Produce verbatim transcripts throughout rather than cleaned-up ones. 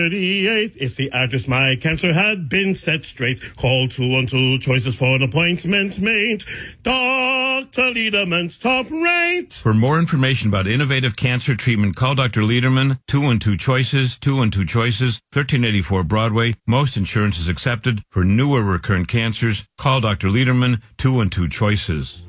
thirty-eight, if the address my cancer had been set straight, call two one two choices for an appointment made. Doctor Lederman's top rate. For more information about innovative cancer treatment, call Doctor Lederman, two one two choices, two one two choices, thirteen eighty-four Broadway. Most insurance is accepted. For newer recurrent cancers, call Doctor Lederman, two one two choices.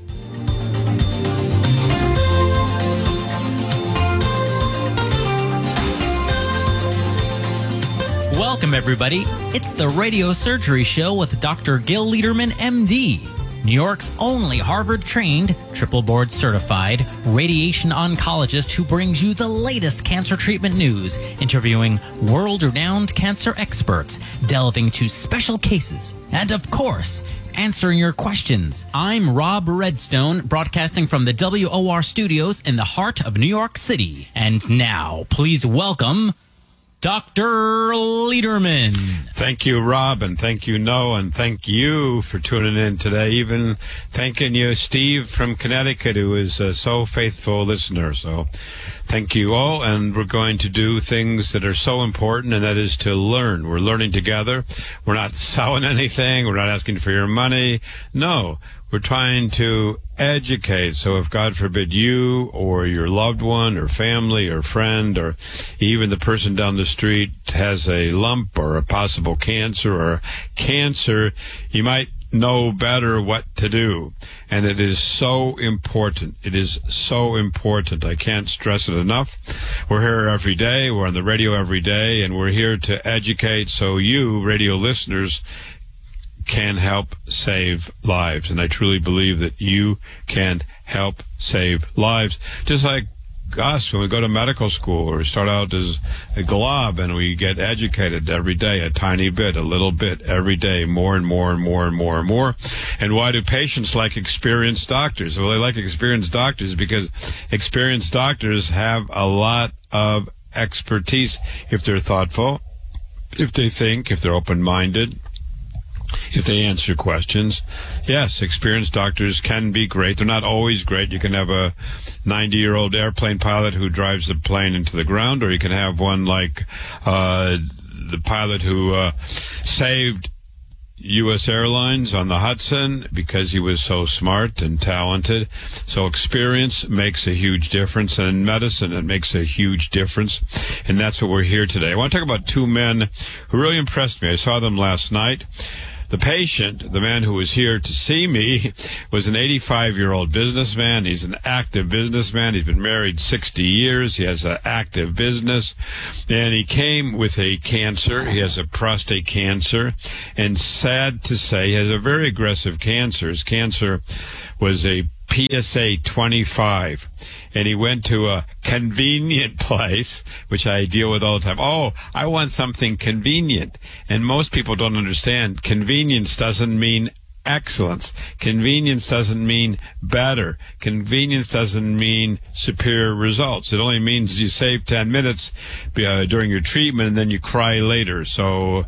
Welcome, everybody. It's the Radio Surgery Show with Doctor Gil Lederman, M D, New York's only Harvard-trained, triple board-certified radiation oncologist who brings you the latest cancer treatment news, interviewing world-renowned cancer experts, delving into special cases, and, of course, answering your questions. I'm Rob Redstone, broadcasting from the W O R studios in the heart of New York City. And now, please welcome Doctor Lederman. Thank you, Rob, and thank you, Noah, and thank you for tuning in today. Even thanking you, Steve from Connecticut, who is a so faithful listener. So thank you all, and we're going to do things that are so important, and that is to learn. We're learning together. We're not selling anything. We're not asking for your money. No, we're trying to educate. So if, God forbid, you or your loved one or family or friend or even the person down the street has a lump or a possible cancer or cancer, you might know better what to do. And it is so important. It is so important. I can't stress it enough. We're here every day. We're on the radio every day, and we're here to educate so you, radio listeners, can help save lives. And I truly believe that you can help save lives. Just like us, when we go to medical school or start out as a glob and we get educated every day, a tiny bit, a little bit, every day, more and more and more and more and more. And why do patients like experienced doctors? Well, they like experienced doctors because experienced doctors have a lot of expertise if they're thoughtful, if they think, if they're open-minded, if they answer questions. Yes, experienced doctors can be great. They're not always great. You can have a ninety-year-old airplane pilot who drives the plane into the ground, or you can have one like uh, the pilot who uh, saved U S Airlines on the Hudson because he was so smart and talented. So experience makes a huge difference, and in medicine it makes a huge difference, and that's what we're here today. I want to talk about two men who really impressed me. I saw them last night. The patient, the man who was here to see me, was an eighty-five-year-old businessman. He's an active businessman. He's been married sixty years. He has an active business. And he came with a cancer. He has a prostate cancer. And sad to say, he has a very aggressive cancer. His cancer was a P S A twenty-five, and he went to a convenient place, which I deal with all the time. Oh, I want something convenient. And most people don't understand. Convenience doesn't mean excellence. Convenience doesn't mean better. Convenience doesn't mean superior results. It only means you save ten minutes uh, during your treatment, and then you cry later. So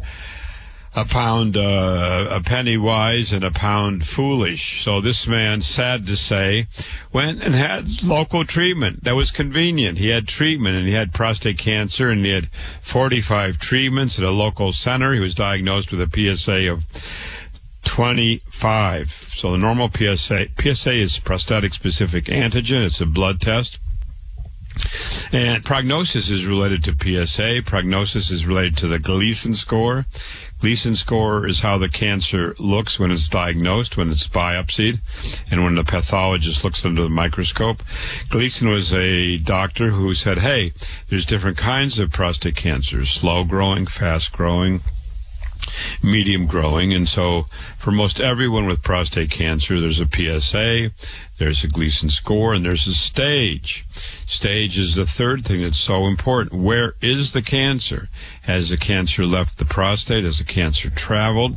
a pound, uh, a penny wise and a pound foolish. So this man, sad to say, went and had local treatment. That was convenient. He had treatment, and he had prostate cancer, and he had forty-five treatments at a local center. He was diagnosed with a P S A of twenty-five. So the normal P S A, P S A is prostatic specific antigen. It's a blood test. And prognosis is related to P S A. Prognosis is related to the Gleason score. Gleason score is how the cancer looks when it's diagnosed, when it's biopsied, and when the pathologist looks under the microscope. Gleason was a doctor who said, hey, there's different kinds of prostate cancer, slow-growing, fast-growing, medium-growing. And so for most everyone with prostate cancer, there's a P S A, there's a Gleason score, and there's a stage. Stage is the third thing that's so important. Where is the cancer? Has the cancer left the prostate? Has the cancer traveled?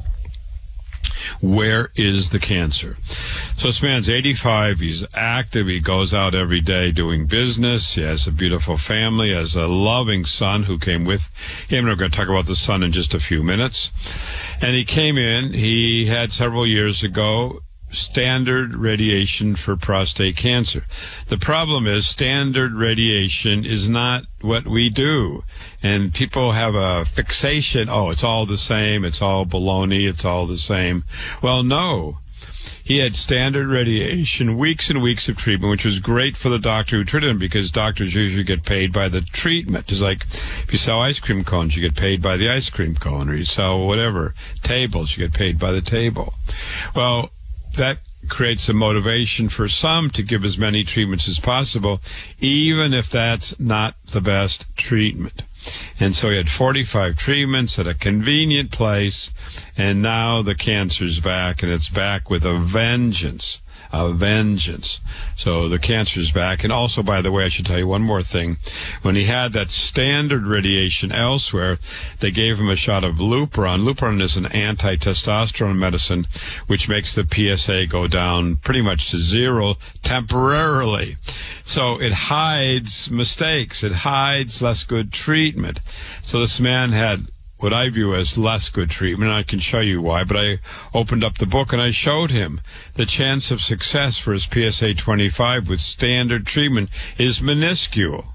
Where is the cancer? So this man's eighty-five. He's active. He goes out every day doing business. He has a beautiful family. He has a loving son who came with him. We're going to talk about the son in just a few minutes. And he came in. He had several years ago standard radiation for prostate cancer. The problem is standard radiation is not what we do. And people have a fixation, oh, it's all the same, it's all baloney, it's all the same. Well, no. He had standard radiation, weeks and weeks of treatment, which was great for the doctor who treated him because doctors usually get paid by the treatment. Just like if you sell ice cream cones, you get paid by the ice cream cone, or you sell whatever, tables, you get paid by the table. Well, that creates a motivation for some to give as many treatments as possible, even if that's not the best treatment. And so he had forty-five treatments at a convenient place, and now the cancer's back, and it's back with a vengeance. A vengeance. So the cancer's back. And also, by the way, I should tell you one more thing. When he had that standard radiation elsewhere, they gave him a shot of Lupron. Lupron is an anti-testosterone medicine, which makes the P S A go down pretty much to zero temporarily. So it hides mistakes. It hides less good treatment. So this man had what I view as less good treatment. I can show you why, but I opened up the book and I showed him the chance of success for his P S A twenty-five with standard treatment is minuscule.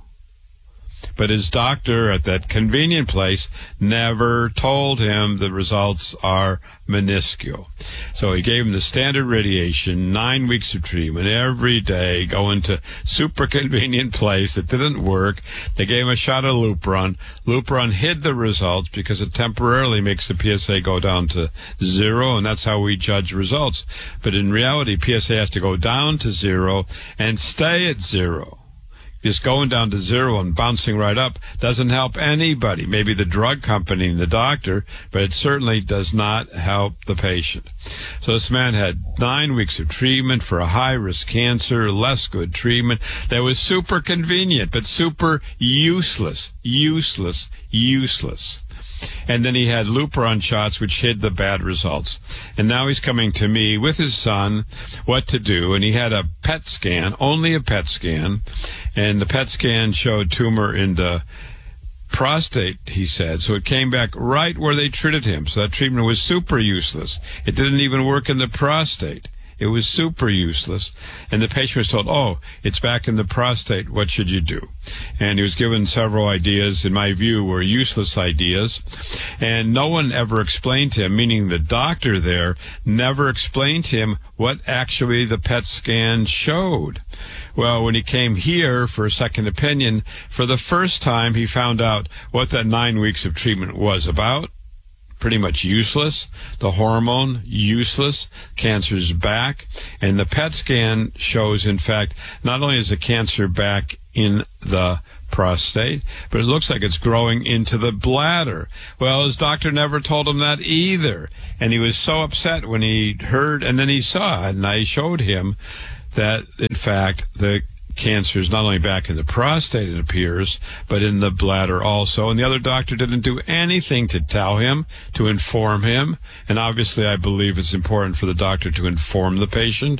But his doctor at that convenient place never told him the results are minuscule. So he gave him the standard radiation, nine weeks of treatment every day, going to super convenient place that didn't work. They gave him a shot of Lupron. Lupron hid the results because it temporarily makes the P S A go down to zero, and that's how we judge results. But in reality, P S A has to go down to zero and stay at zero. Just going down to zero and bouncing right up doesn't help anybody. Maybe the drug company and the doctor, but it certainly does not help the patient. So this man had nine weeks of treatment for a high-risk cancer, less good treatment that was super convenient, but super useless, useless, useless. And then he had Lupron shots, which hid the bad results. And now he's coming to me with his son what to do. And he had a P E T scan, only a P E T scan. And the P E T scan showed tumor in the prostate, he said. So it came back right where they treated him. So that treatment was super useless. It didn't even work in the prostate. It was super useless. And the patient was told, oh, it's back in the prostate. What should you do? And he was given several ideas, in my view, were useless ideas. And no one ever explained to him, meaning the doctor there never explained to him what actually the P E T scan showed. Well, when he came here for a second opinion, for the first time he found out what that nine weeks of treatment was about. Pretty much useless. The hormone, useless. Cancer's back. And the P E T scan shows, in fact, not only is the cancer back in the prostate, but it looks like it's growing into the bladder. Well, his doctor never told him that either. And he was so upset when he heard, and then he saw it, and I showed him that, in fact, the cancer is not only back in the prostate, it appears, but in the bladder also. And the other doctor didn't do anything to tell him, to inform him. And obviously, I believe it's important for the doctor to inform the patient.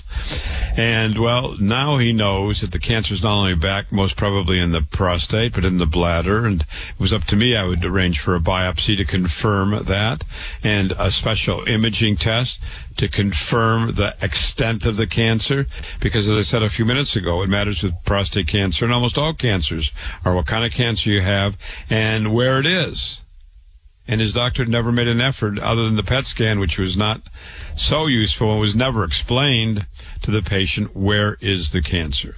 And, well, now he knows that the cancer is not only back, most probably in the prostate, but in the bladder. And it was up to me. I would arrange for a biopsy to confirm that, and a special imaging test to confirm the extent of the cancer, because as I said a few minutes ago, it matters with prostate cancer and almost all cancers are what kind of cancer you have and where it is. And his doctor never made an effort other than the P E T scan, which was not so useful and was never explained to the patient where is the cancer.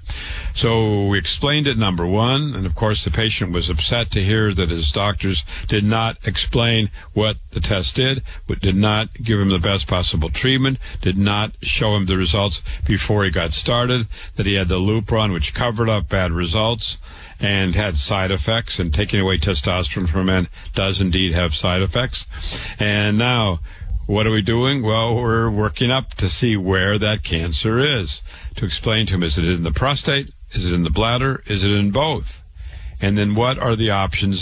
So we explained it, number one, and of course the patient was upset to hear that his doctors did not explain what the test did, but did not give him the best possible treatment, did not show him the results before he got started, that he had the Lupron, which covered up bad results and had side effects, and taking away testosterone from a man does indeed have side effects. And now, what are we doing? Well, we're working up to see where that cancer is, to explain to him, is it in the prostate? Is it in the bladder? Is it in both? And then what are the options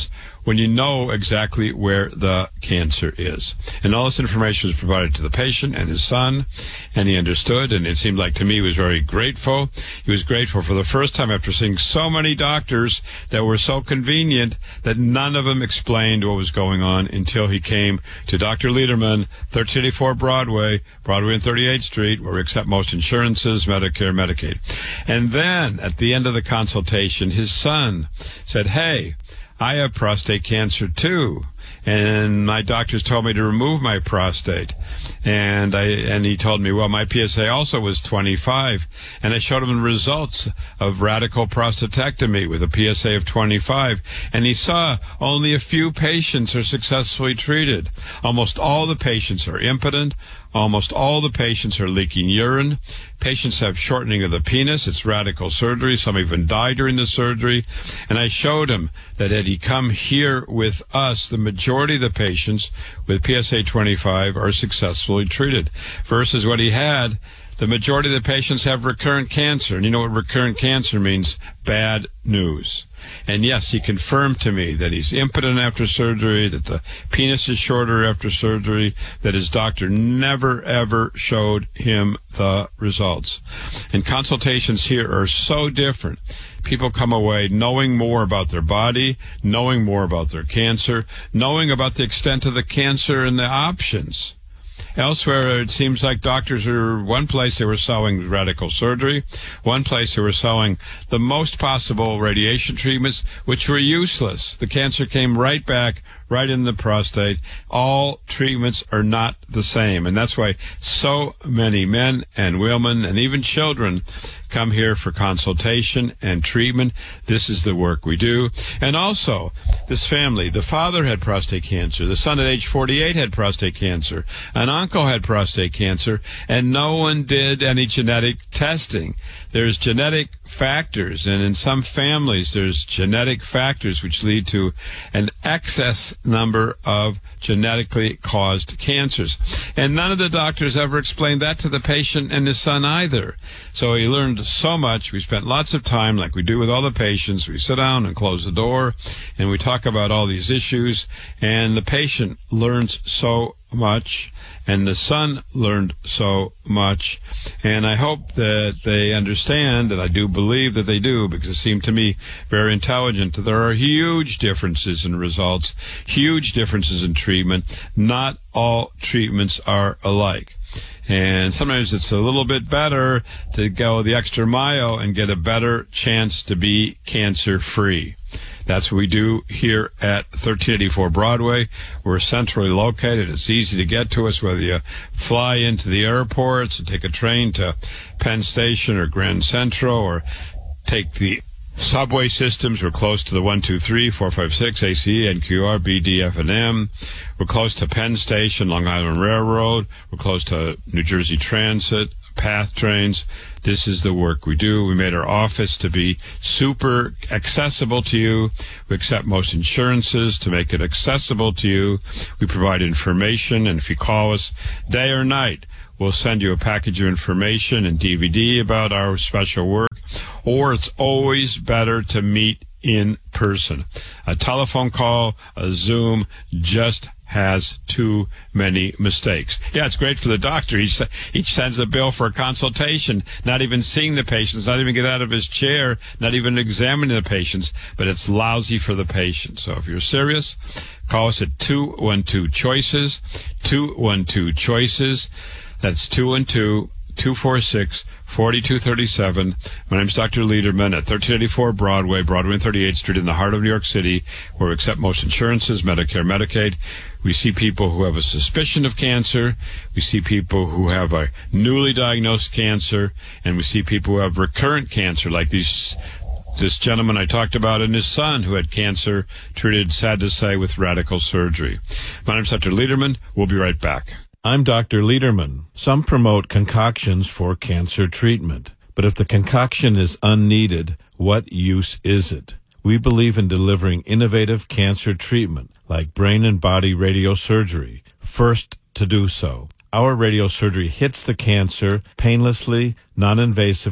when you know exactly where the cancer is. And all this information was provided to the patient and his son, and he understood, and it seemed like to me he was very grateful. He was grateful for the first time after seeing so many doctors that were so convenient that none of them explained what was going on until he came to Doctor Lederman, thirteen eighty-four Broadway, Broadway and thirty-eighth Street, where we accept most insurances, Medicare, Medicaid. And then, at the end of the consultation, his son said, "Hey, I have prostate cancer too, and my doctors told me to remove my prostate." And I and he told me, well, my P S A also was twenty-five, and I showed him the results of radical prostatectomy with a P S A of twenty-five, and he saw only a few patients are successfully treated. Almost all the patients are impotent. Almost all the patients are leaking urine. Patients have shortening of the penis. It's radical surgery. Some even die during the surgery. And I showed him that had he come here with us, the majority of the patients with P S A twenty-five are successfully treated. Versus what he had, the majority of the patients have recurrent cancer. And you know what recurrent cancer means? Bad news. And yes, he confirmed to me that he's impotent after surgery, that the penis is shorter after surgery, that his doctor never, ever showed him the results. And consultations here are so different. People come away knowing more about their body, knowing more about their cancer, knowing about the extent of the cancer and the options. Elsewhere, it seems like doctors are, one place they were selling radical surgery, one place they were selling the most possible radiation treatments, which were useless. The cancer came right back, right in the prostate. All treatments are not the same, and that's why so many men and women and even children come here for consultation and treatment. This is the work we do. And also, this family, the father had prostate cancer, the son at age forty-eight had prostate cancer, an uncle had prostate cancer, and no one did any genetic testing. There's genetic factors, and in some families there's genetic factors which lead to an excess number of genetically caused cancers. And none of the doctors ever explained that to the patient and his son either. So he learned so much. We spent lots of time, like we do with all the patients. We sit down and close the door, and we talk about all these issues, and the patient learns so much, and the son learned so much. And I hope that they understand, and I do believe that they do, because it seemed to me very intelligent, that there are huge differences in results, huge differences in treatment. Not all treatments are alike. And sometimes it's a little bit better to go the extra mile and get a better chance to be cancer-free. That's what we do here at thirteen eighty-four Broadway. We're centrally located. It's easy to get to us, whether you fly into the airports and take a train to Penn Station or Grand Central, or take the subway systems. We're close to the one two three, four five six, A C E, N Q R, B D, F, and M. We're close to Penn Station, Long Island Railroad. We're close to New Jersey Transit, PATH trains. This is the work we do. We made our office to be super accessible to you. We accept most insurances to make it accessible to you. We provide information, and if you call us day or night, we'll send you a package of information and D V D about our special work. Or it's always better to meet in person. A telephone call, a Zoom, just has too many mistakes. Yeah, it's great for the doctor. He, he sends a bill for a consultation, not even seeing the patients, not even get out of his chair, not even examining the patients, but it's lousy for the patient. So if you're serious, call us at two one two choices, two one two choices. That's two one two, two four six, four two three seven. My name's Doctor Lederman at thirteen eighty-four Broadway, Broadway and thirty-eighth Street in the heart of New York City, where we accept most insurances, Medicare, Medicaid. We see people who have a suspicion of cancer. We see people who have a newly diagnosed cancer. And we see people who have recurrent cancer, like these this gentleman I talked about and his son who had cancer treated, sad to say, with radical surgery. My name's Doctor Lederman. We'll be right back. I'm Doctor Lederman. Some promote concoctions for cancer treatment. But if the concoction is unneeded, what use is it? We believe in delivering innovative cancer treatment, like brain and body radiosurgery, first to do so. Our radiosurgery hits the cancer painlessly, non-invasively,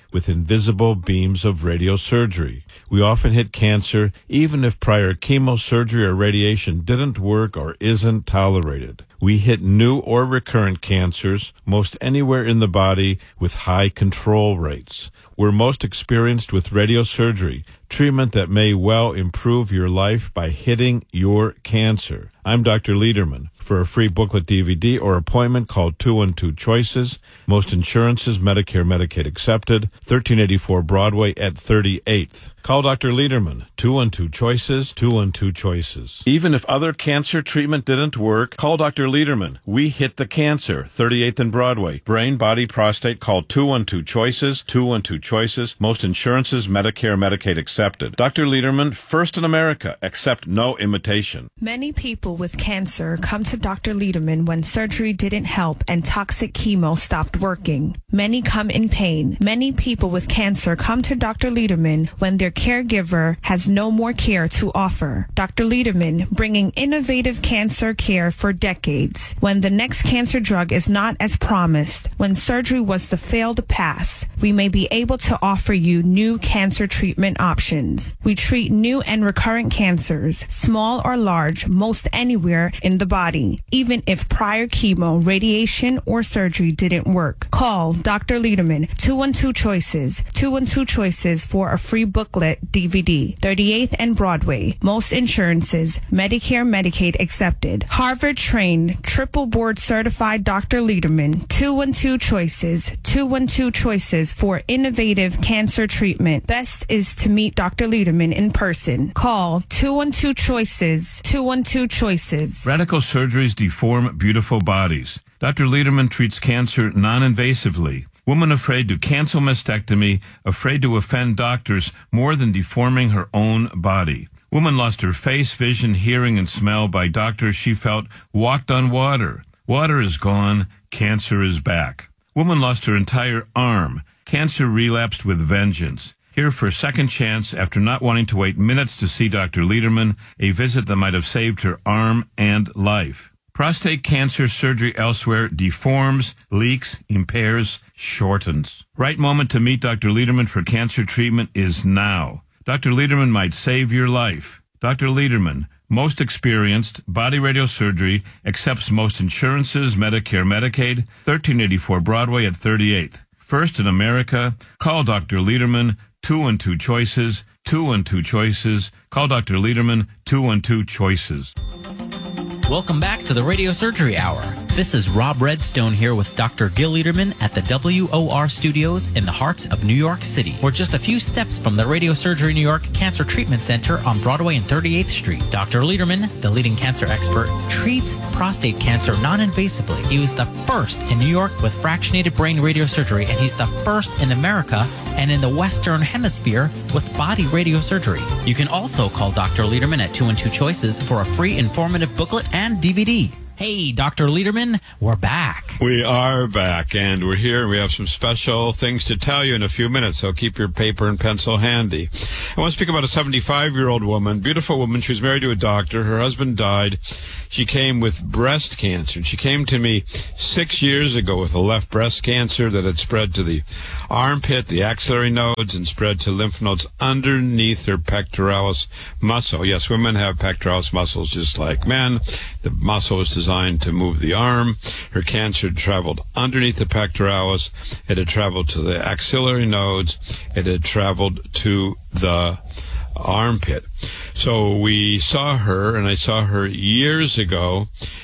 with invisible beams of radiosurgery. We often hit cancer even if prior chemosurgery or radiation didn't work or isn't tolerated. We hit new or recurrent cancers most anywhere in the body with high control rates. We're most experienced with radiosurgery, treatment that may well improve your life by hitting your cancer. I'm Doctor Lederman. For a free booklet D V D or appointment, call two one two choices. Most insurances, Medicare, Medicaid accepted. thirteen eighty-four Broadway at thirty-eighth. Call Doctor Lederman. two one two choices, two one two choices. Even if other cancer treatment didn't work, call Doctor Lederman. We hit the cancer. thirty-eighth and Broadway. Brain, body, prostate, call two one two choices, two one two choices. Most insurances, Medicare, Medicaid accepted. Doctor Lederman, first in America. Accept no imitation. Many people with cancer come to Doctor Lederman when surgery didn't help and toxic chemo stopped working. Many come in pain. Many people with cancer come to Doctor Lederman when their caregiver has no more care to offer. Doctor Lederman, bringing innovative cancer care for decades. When the next cancer drug is not as promised, when surgery was the failed pass, we may be able to offer you new cancer treatment options. We treat new and recurrent cancers, small or large, most anywhere in the body, even if prior chemo, radiation, or surgery didn't work. Call Doctor Lederman, two one two choices, two one two choices for a free booklet D V D, thirty-eighth and Broadway. Most insurances, Medicare, Medicaid accepted. Harvard-trained, triple board certified Doctor Lederman, two one two choices, two one two choices for innovative cancer treatment. Best is to meet Doctor Lederman in person. Call two one two choices, two one two choices. Radical surgeries deform beautiful bodies. Doctor Lederman treats cancer non-invasively. Woman afraid to cancel mastectomy, afraid to offend doctors more than deforming her own body. Woman lost her face, vision, hearing, and smell by doctors she felt walked on water. Water is gone, cancer is back. Woman lost her entire arm. Cancer relapsed with vengeance. Here for a second chance after not wanting to wait minutes to see Doctor Lederman, a visit that might have saved her arm and life. Prostate cancer surgery elsewhere deforms, leaks, impairs, shortens. Right moment to meet Doctor Lederman for cancer treatment is now. Doctor Lederman might save your life. Doctor Lederman, most experienced, body radiosurgery, accepts most insurances, Medicare, Medicaid, thirteen eighty-four Broadway at thirty-eighth. First in America, call Doctor Lederman, two one two choices, two one two choices. Call Doctor Lederman, two one two choices. Welcome back to the Radio Surgery Hour. This is Rob Redstone here with Doctor Gil Lederman at the W O R studios in the heart of New York City. We're just a few steps from the Radio Surgery New York Cancer Treatment Center on Broadway and thirty-eighth Street. Doctor Lederman, the leading cancer expert, treats prostate cancer non-invasively. He was the first in New York with fractionated brain radiosurgery, and he's the first in America and in the Western Hemisphere with body radiosurgery. You can also call Doctor Lederman at two one two choices for a free informative booklet and D V D. Hey, Doctor Lederman, we're back. We are back, and we're here. We have some special things to tell you in a few minutes, so keep your paper and pencil handy. I want to speak about a seventy-five-year-old woman, beautiful woman. She was married to a doctor. Her husband died. She came with breast cancer. She came to me six years ago with a left breast cancer that had spread to the armpit, the axillary nodes, and spread to lymph nodes underneath her pectoralis muscle. Yes, women have pectoralis muscles just like men. The muscle was designed to move the arm. Her cancer had traveled underneath the pectoralis. It had traveled to the axillary nodes. It had traveled to the armpit. So we saw her, and I saw her years ago,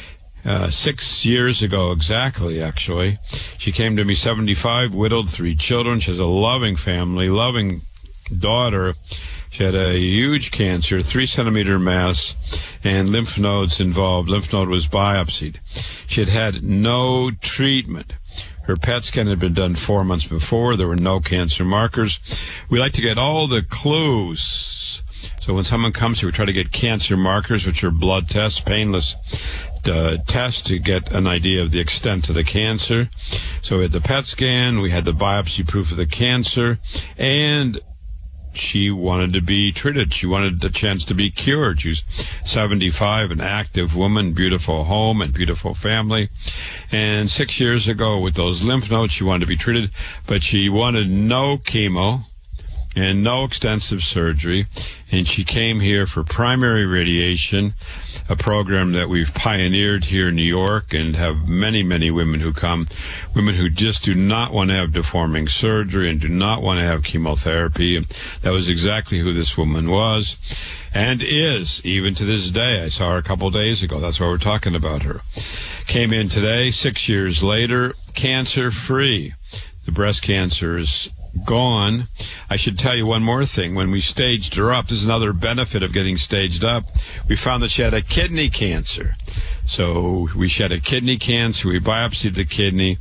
uh, six years ago exactly, actually. She came to me seventy-five, widowed, three children. She has a loving family, loving daughter. She had a huge cancer, three centimeter mass, and lymph nodes involved. Lymph node was biopsied. She had had no treatment. Her P E T scan had been done four months before. There were no cancer markers. We like to get all the clues. So when someone comes here, we try to get cancer markers, which are blood tests, painless uh, tests to get an idea of the extent of the cancer. So we had the P E T scan, we had the biopsy proof of the cancer, and she wanted to be treated. She wanted a chance to be cured. She was seventy-five, an active woman, beautiful home and beautiful family. And six years ago, with those lymph nodes, she wanted to be treated, but she wanted no chemo and no extensive surgery. And she came here for primary radiation, a program that we've pioneered here in New York and have many, many women who come, women who just do not want to have deforming surgery and do not want to have chemotherapy. And that was exactly who this woman was and is, even to this day. I saw her a couple days ago. That's why we're talking about her. Came in today, six years later, cancer-free. The breast cancer is gone. I should tell you one more thing. When we staged her up, this is another benefit of getting staged up, we found that she had a kidney cancer. So we she had a kidney cancer. We biopsied the kidney.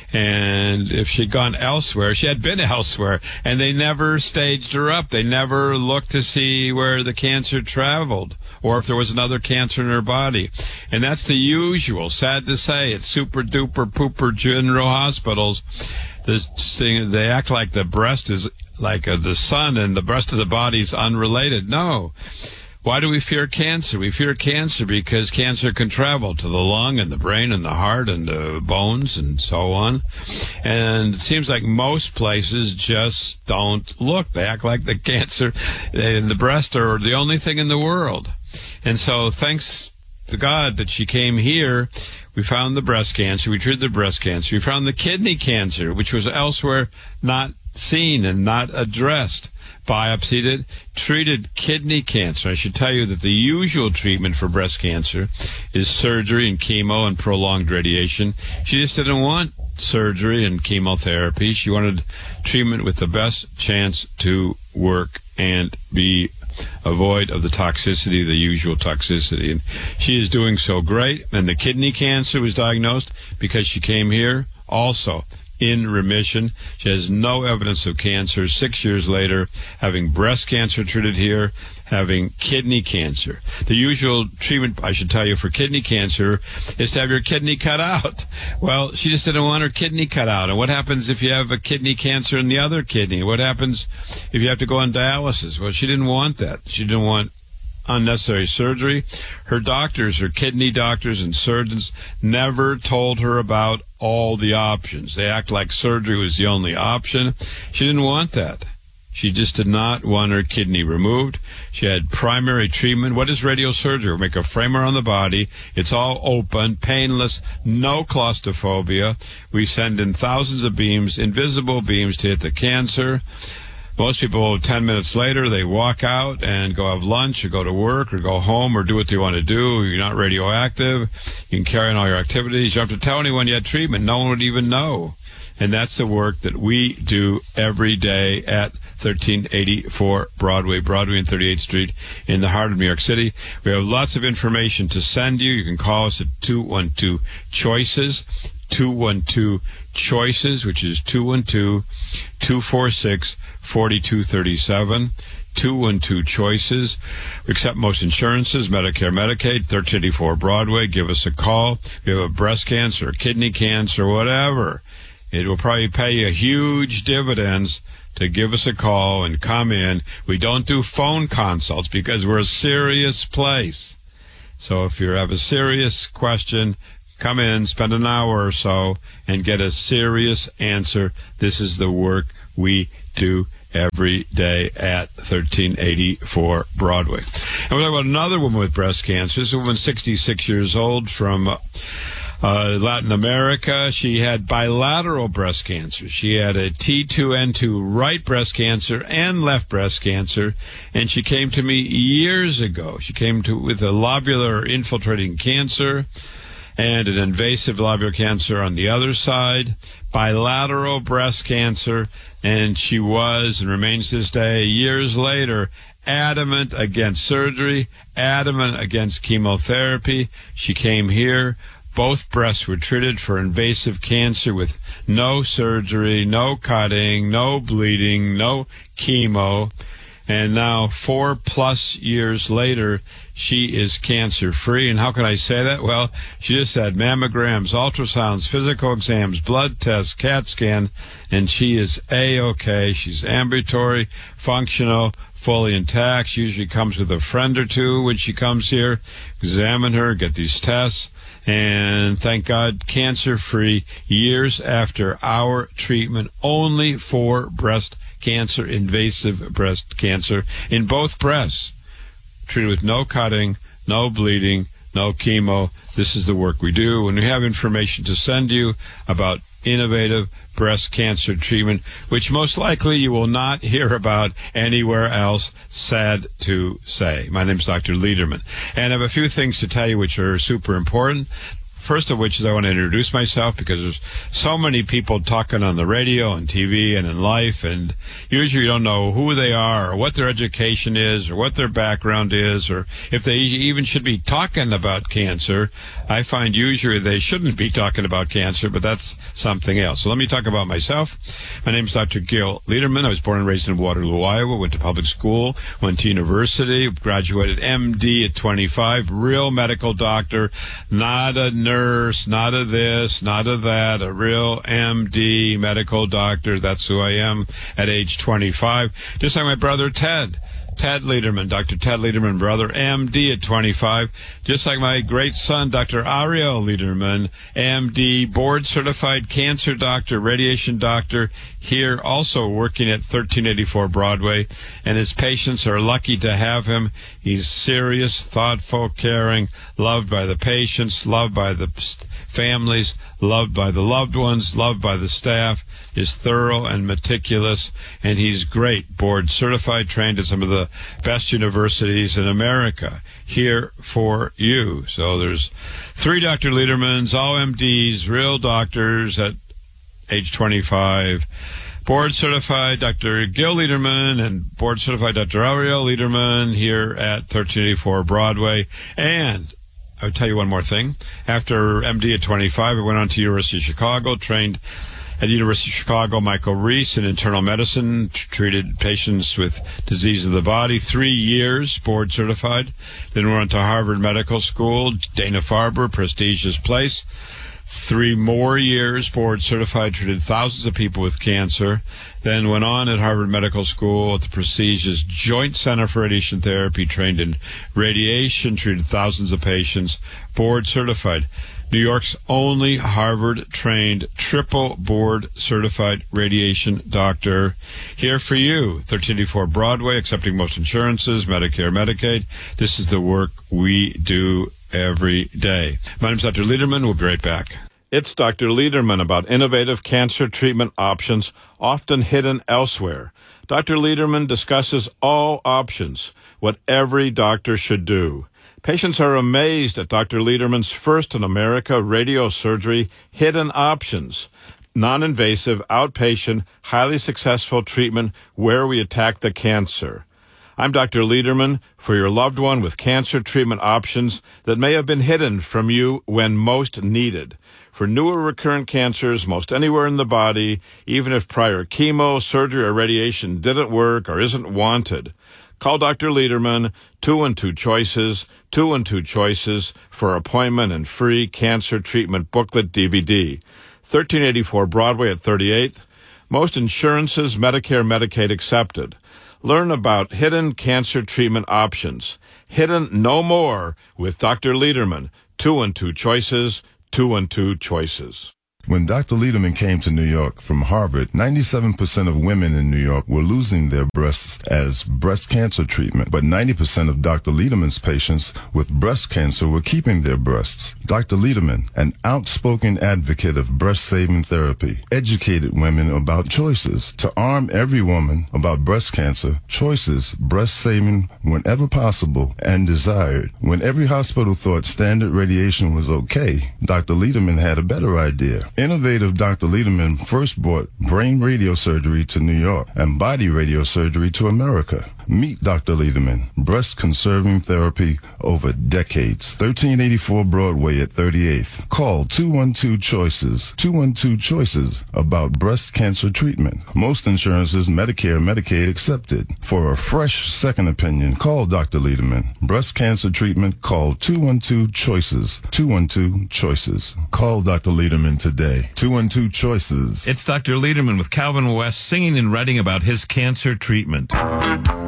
And if she'd gone elsewhere, she had been elsewhere, and they never staged her up. They never looked to see where the cancer traveled or if there was another cancer in her body. And that's the usual, sad to say, at super-duper pooper general hospitals. This thing, they act like the breast is like uh, the sun and the rest of the body is unrelated. No. Why do we fear cancer? We fear cancer because cancer can travel to the lung and the brain and the heart and the bones and so on. And it seems like most places just don't look. They act like the cancer and the breast are the only thing in the world. And so thanks to God that she came here, we found the breast cancer, we treated the breast cancer, we found the kidney cancer, which was elsewhere not seen and not addressed. Biopsied it, treated kidney cancer. I should tell you that the usual treatment for breast cancer is surgery and chemo and prolonged radiation. She just didn't want surgery and chemotherapy. She wanted treatment with the best chance to work and be avoid of the toxicity, the usual toxicity. And she is doing so great. And the kidney cancer was diagnosed because she came here also in remission. She has no evidence of cancer. Six years later, having breast cancer treated here, having kidney cancer. The usual treatment, I should tell you, for kidney cancer is to have your kidney cut out. Well, she just didn't want her kidney cut out. And what happens if you have a kidney cancer in the other kidney? What happens if you have to go on dialysis? Well, she didn't want that. She didn't want unnecessary surgery. Her doctors, her kidney doctors and surgeons, never told her about all the options. They act like surgery was the only option. She didn't want that. She just did not want her kidney removed. She had primary treatment. What is radiosurgery? We make a framer on the body. It's all open, painless, no claustrophobia. We send in thousands of beams, invisible beams, to hit the cancer. Most people, ten minutes later, they walk out and go have lunch or go to work or go home or do what they want to do. You're not radioactive. You can carry on all your activities. You don't have to tell anyone you had treatment. No one would even know. And that's the work that we do every day at thirteen eighty-four Broadway, Broadway and thirty-eighth Street in the heart of New York City. We have lots of information to send you. You can call us at two one two CHOICES, two one two CHOICES, which is two one two, two four six, four two three seven. two one two CHOICES. We accept most insurances, Medicare, Medicaid, thirteen eighty-four Broadway. Give us a call. If you have a breast cancer, kidney cancer, whatever, it will probably pay you huge dividends to give us a call and come in. We don't do phone consults because we're a serious place. So if you have a serious question, come in, spend an hour or so, and get a serious answer. This is the work we do every day at thirteen eighty-four Broadway. And we're talking about another woman with breast cancer. This is a woman sixty-six years old from uh, uh, Latin America. She had bilateral breast cancer. She had a T two N two right breast cancer and left breast cancer. And she came to me years ago. She came to with a lobular infiltrating cancer and an invasive lobular cancer on the other side, bilateral breast cancer, and she was and remains this day, years later, adamant against surgery, adamant against chemotherapy. She came here. Both breasts were treated for invasive cancer with no surgery, no cutting, no bleeding, no chemo. And now, four plus years later, she is cancer-free. And how can I say that? Well, she just had mammograms, ultrasounds, physical exams, blood tests, CAT scan, and she is A-OK. She's ambulatory, functional, fully intact. She usually comes with a friend or two when she comes here. Examine her, get these tests, and thank God, cancer-free years after our treatment, only for breast cancer, invasive breast cancer, in both breasts, treated with no cutting, no bleeding, no chemo. This is the work we do. And we have information to send you about innovative breast cancer treatment, which most likely you will not hear about anywhere else, sad to say. My name is Doctor Lederman, and I have a few things to tell you which are super important. First of which is I want to introduce myself, because there's so many people talking on the radio and T V and in life, and usually you don't know who they are or what their education is or what their background is or if they even should be talking about cancer. I find usually they shouldn't be talking about cancer, but that's something else. So let me talk about myself. My name is Doctor Gil Lederman. I was born and raised in Waterloo, Iowa, went to public school, went to university, graduated M D at twenty-five, real medical doctor, not a nurse. Nurse, not a this, not a that, a real M D medical doctor. That's who I am at age twenty-five. Just like my brother Ted. Ted Lederman, Doctor Ted Lederman, brother, M D at twenty-five. Just like my great son, Doctor Ariel Lederman, M D, board-certified cancer doctor, radiation doctor, here also working at thirteen eighty-four Broadway. And his patients are lucky to have him. He's serious, thoughtful, caring, loved by the patients, loved by the families, loved by the loved ones, loved by the staff, is thorough and meticulous, and he's great, board certified, trained at some of the best universities in America, here for you. So there's three Doctor Ledermans, all M Ds, real doctors at age twenty-five. Board certified Doctor Gil Lederman and board certified Doctor Ariel Lederman here at thirteen eighty-four Broadway. And I'll tell you one more thing. After M D at twenty-five, I went on to University of Chicago, trained at the University of Chicago, Michael Reese in internal medicine, t- treated patients with disease of the body, three years, board certified. Then went to Harvard Medical School, Dana-Farber, prestigious place. Three more years, board certified, treated thousands of people with cancer. Then went on at Harvard Medical School at the prestigious Joint Center for Radiation Therapy, trained in radiation, treated thousands of patients, board certified. New York's only Harvard-trained, triple board-certified radiation doctor. Here for you, thirteen eighty-four Broadway, accepting most insurances, Medicare, Medicaid. This is the work we do every day. My name is Doctor Lederman. We'll be right back. It's Doctor Lederman about innovative cancer treatment options often hidden elsewhere. Doctor Lederman discusses all options, what every doctor should do. Patients are amazed at Doctor Lederman's first in America radiosurgery hidden options. Non-invasive, outpatient, highly successful treatment where we attack the cancer. I'm Doctor Lederman for your loved one with cancer treatment options that may have been hidden from you when most needed. For newer recurrent cancers, most anywhere in the body, even if prior chemo, surgery, or radiation didn't work or isn't wanted. Call Doctor Lederman, two and two choices, two and two choices for appointment and free cancer treatment booklet D V D. thirteen eighty-four Broadway at thirty-eighth. Most insurances, Medicare, Medicaid accepted. Learn about hidden cancer treatment options. Hidden no more with Doctor Lederman, two and two choices, two and two choices. When Doctor Lederman came to New York from Harvard, ninety-seven percent of women in New York were losing their breasts as breast cancer treatment, but ninety percent of Doctor Lederman's patients with breast cancer were keeping their breasts. Doctor Lederman, an outspoken advocate of breast-saving therapy, educated women about choices. To arm every woman about breast cancer, choices, breast-saving whenever possible and desired. When every hospital thought standard radiation was okay, Doctor Lederman had a better idea. Innovative Doctor Lederman first brought brain radiosurgery to New York and body radiosurgery to America. Meet Doctor Lederman, breast conserving therapy over decades. thirteen eighty-four Broadway at thirty-eighth. Call two one two choices, two one two choices about breast cancer treatment. Most insurances, Medicare, Medicaid accepted. For a fresh second opinion, call Doctor Lederman. Breast cancer treatment, call two one two choices, two one two choices. Call Doctor Lederman today. two one two choices. It's Doctor Lederman with Calvin West singing and writing about his cancer treatment.